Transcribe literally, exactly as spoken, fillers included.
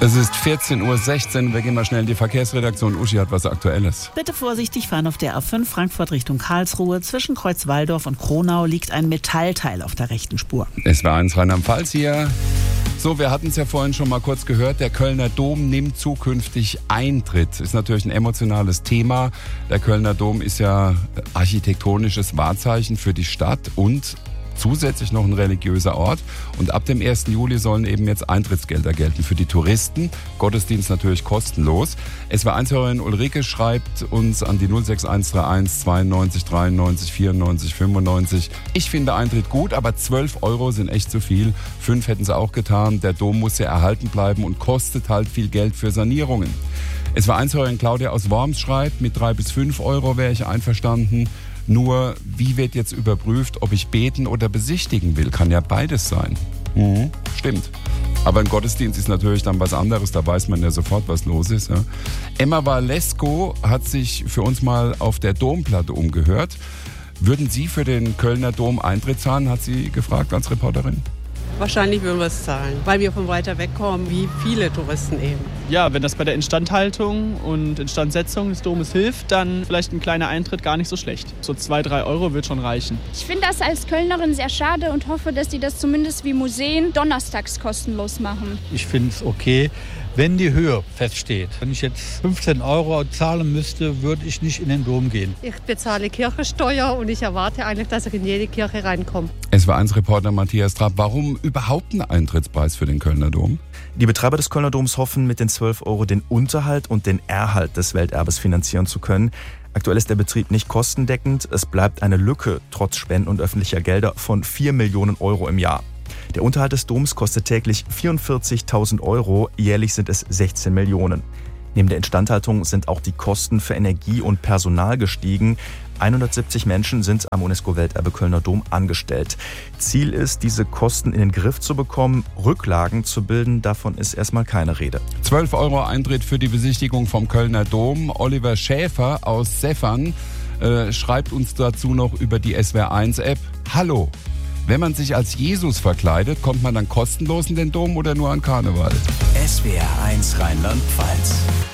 Es ist vierzehn Uhr sechzehn, wir gehen mal schnell in die Verkehrsredaktion. Uschi hat was Aktuelles. Bitte vorsichtig fahren auf der A fünf Frankfurt Richtung Karlsruhe. Zwischen Kreuzwaldorf und Kronau liegt ein Metallteil auf der rechten Spur. Es war eins Rheinland-Pfalz hier. So, wir hatten es ja vorhin schon mal kurz gehört, der Kölner Dom nimmt zukünftig Eintritt. Ist natürlich ein emotionales Thema. Der Kölner Dom ist ja architektonisches Wahrzeichen für die Stadt und zusätzlich noch ein religiöser Ort. Und ab dem ersten Juli sollen eben jetzt Eintrittsgelder gelten für die Touristen. Gottesdienst natürlich kostenlos. S W eins-Hörerin Ulrike schreibt uns an die null sechs eins drei eins zweiundneunzig dreiundneunzig vierundneunzig fünfundneunzig. Ich finde Eintritt gut, aber zwölf Euro sind echt zu viel. Fünf hätten sie auch getan. Der Dom muss ja erhalten bleiben und kostet halt viel Geld für Sanierungen. S W eins-Hörerin Claudia aus Worms schreibt, mit drei bis fünf Euro wäre ich einverstanden. Nur, wie wird jetzt überprüft, ob ich beten oder besichtigen will? Kann ja beides sein. Mhm. Stimmt. Aber ein Gottesdienst ist natürlich dann was anderes, da weiß man ja sofort, was los ist. Ja. Emma Walesko hat sich für uns mal auf der Domplatte umgehört. Würden Sie für den Kölner Dom Eintritt zahlen, hat sie gefragt als Reporterin. Wahrscheinlich würden wir es zahlen, weil wir von weiter weg kommen, wie viele Touristen eben. Ja, wenn das bei der Instandhaltung und Instandsetzung des Domes hilft, dann vielleicht ein kleiner Eintritt gar nicht so schlecht. So zwei, drei Euro wird schon reichen. Ich finde das als Kölnerin sehr schade und hoffe, dass die das zumindest wie Museen donnerstags kostenlos machen. Ich finde es okay, wenn die Höhe feststeht. Wenn ich jetzt fünfzehn Euro zahlen müsste, würde ich nicht in den Dom gehen. Ich bezahle Kirchensteuer und ich erwarte eigentlich, dass ich in jede Kirche reinkomme. Es war eins Reporter Matthias Trapp. Warum überhaupt ein Eintrittspreis für den Kölner Dom? Die Betreiber des Kölner Doms hoffen, mit den zwölf Euro den Unterhalt und den Erhalt des Welterbes finanzieren zu können. Aktuell ist der Betrieb nicht kostendeckend. Es bleibt eine Lücke, trotz Spenden und öffentlicher Gelder, von vier Millionen Euro im Jahr. Der Unterhalt des Doms kostet täglich vierundvierzigtausend Euro, jährlich sind es sechzehn Millionen. Neben der Instandhaltung sind auch die Kosten für Energie und Personal gestiegen. hundertsiebzig Menschen sind am UNESCO-Welterbe Kölner Dom angestellt. Ziel ist, diese Kosten in den Griff zu bekommen, Rücklagen zu bilden, davon ist erstmal keine Rede. zwölf Euro Eintritt für die Besichtigung vom Kölner Dom. Oliver Schäfer aus Seffern äh, schreibt uns dazu noch über die S W R eins App. Hallo! Wenn man sich als Jesus verkleidet, kommt man dann kostenlos in den Dom oder nur an Karneval? S W R eins Rheinland-Pfalz.